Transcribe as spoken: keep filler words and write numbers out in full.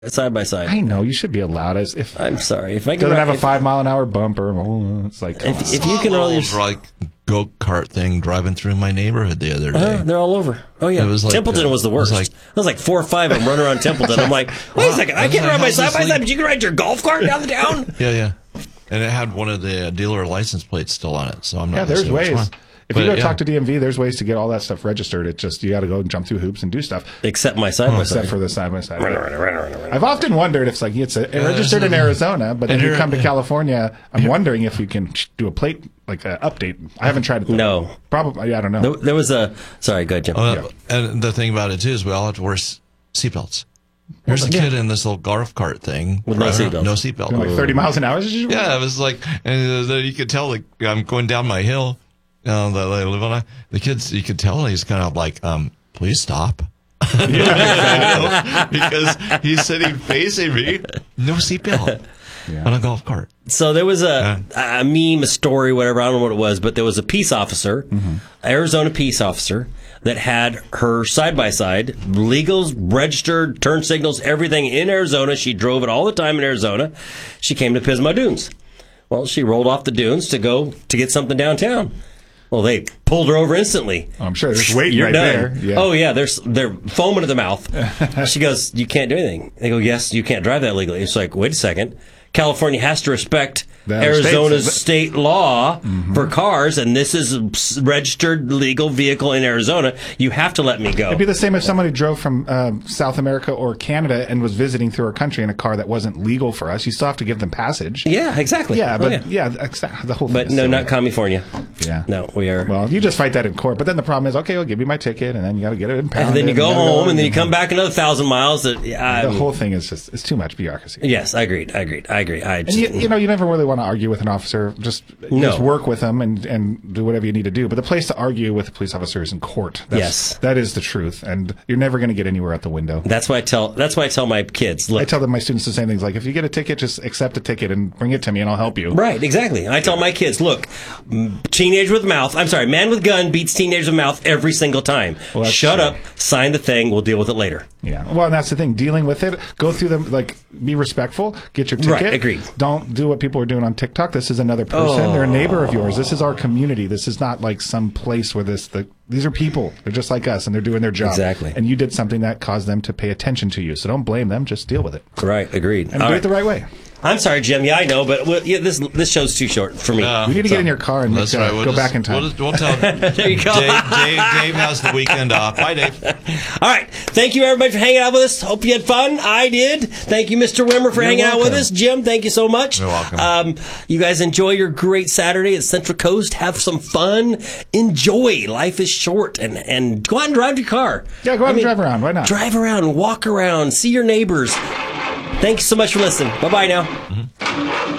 side by side. I know you should be allowed as if I'm sorry if I can doesn't ride, have a if, five mile an hour bumper. Oh, it's like if, if you can roll your like go kart thing driving through my neighborhood the other day. Uh, they're all over. Oh yeah, It was like, Templeton uh, was the it was worst. like- It was like four or five of them running around Templeton. I'm like, wait a second, I I was can't like, ride my how's side this by side, legal? but you can ride your golf cart down the town. Yeah, yeah. And it had one of the uh, dealer license plates still on it, so I'm not. yeah. There's gonna say which ways. one. If But, you go yeah. talk to D M V, there's ways to get all that stuff registered. It's just you got to go and jump through hoops and do stuff. Except my side by Except side. for the side by side. Run, run, run, run, run, run. I've often wondered if it's like it's a, registered in Arizona, but then And you here- come to California. I'm wondering if you can do a plate like an update. I haven't tried it. though. No. Probably. I don't know. There, there was a sorry, go ahead, Jim. Uh, And the thing about it too is we all have to wear s- seatbelts. There's a kid in this little golf cart thing With no driving- seatbelt. No seatbelt. Doing like thirty miles an hour. Yeah, it was like, and uh, you could tell, like, I'm going down my hill, uh, that I live on. The kids, you could tell he's kind of like, um, please stop. Because he's sitting facing me, no seatbelt Yeah. on a golf cart. So there was a, a meme, a story, whatever, I don't know what it was, but there was a peace officer, Mm-hmm. Arizona peace officer, that had her side-by-side, legals, registered, turn signals, everything in Arizona. She drove it all the time in Arizona. She came to Pismo Dunes. Well, she rolled off the dunes to go to get something downtown. Well, they pulled her over instantly. I'm sure there's waiting You're right done. there. Yeah. Oh, yeah, they're, they're foaming at the mouth. She goes, you can't do anything. They go, yes, you can't drive that legally. It's like, wait a second. California has to respect The other Arizona's states. state law for cars, and this is a registered legal vehicle in Arizona. You have to let me go. It'd be the same if somebody drove from um, South America or Canada and was visiting through our country in a car that wasn't legal for us. You still have to give them passage. Yeah, exactly. Yeah, Oh, but yeah, exa- the whole thing. But is no, silly. not California. Yeah. No, we are. Well, you just fight that in court, but then the problem is, okay, I'll give you my ticket, and then you got to get it impounded. and then you go gotta home, and then you and- come back another thousand miles. That, The um, whole thing is just it's too much bureaucracy. yes, I agreed. I agreed. I agree. I And just, you, you know, you never really want to argue with an officer. Just, No. just work with them and, and do whatever you need to do. But the place to argue with a police officer is in court. That's, Yes. that is the truth, and you're never going to get anywhere out the window. that's why I tell. That's why I tell my kids. I Look, tell them my students the same things. Like, if you get a ticket, just accept a ticket and bring it to me, and I'll help you. right? Exactly. I tell my kids, look, m- teenage with mouth. I'm sorry, man with gun beats teenage with mouth every single time. Well, that's Shut true. up, sign the thing. We'll deal with it later. Yeah. Well, and that's the thing. Dealing with it, go through them. Like, be respectful. Get your ticket. Right, agreed. Don't do what people are doing on TikTok. This is another person. Oh. They're a neighbor of yours. This is our community. This is not like some place where this. The, these are people. They're just like us, and they're doing their job. Exactly. And you did something that caused them to pay attention to you. So don't blame them. Just deal with it Right. Agreed. and All do right. it the right way. I'm sorry, Jim. Yeah, I know, but well, yeah, this this show's too short for me. Uh, We need to get in your car and That's make, uh, right. We'll go just- back in time. We'll, just, we'll tell Dave, there you go. Dave, Dave has the weekend off. Bye, Dave. All right. Thank you, everybody, for hanging out with us. Hope you had fun. I did. Thank you, Mister Wimmer, for You're hanging out with welcome. us. Jim, thank you so much. You're welcome. Um, you guys enjoy your great Saturday at Central Coast. Have some fun. Enjoy. Life is short. And, and go out and drive your car. Yeah, go out I and mean, drive around. Why not? Drive around. Walk around. See your neighbors. Thank you so much for listening. Bye-bye now.